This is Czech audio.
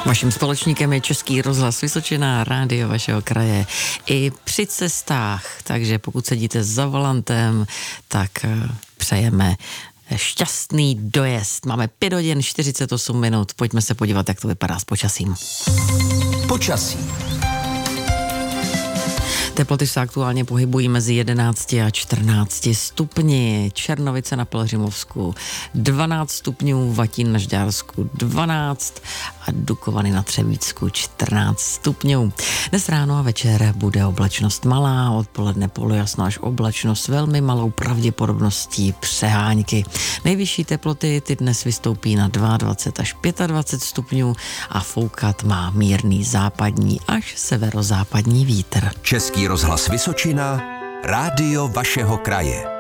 Vaším společníkem je Český rozhlas Vysočina, rádio vašeho kraje i při cestách, takže pokud sedíte za volantem, tak přejeme šťastný dojezd. Máme 5 hodin 48 minut, pojďme se podívat, jak to vypadá s počasím. Počasí. Teploty se aktuálně pohybují mezi 11 a 14 stupni. Černovice na Pelhřimovsku 12 stupňů, Vatín na Žďársku 12 a Dukovany na Třebíčsku 14 stupňů. Dnes ráno a večer bude oblačnost malá, odpoledne polojasno až oblačnost s velmi malou pravděpodobností přehánky. Nejvyšší teploty ty dnes vystoupí na 22 až 25 stupňů a foukat má mírný západní až severozápadní vítr. Český rozhlas Vysočina, rádio vašeho kraje.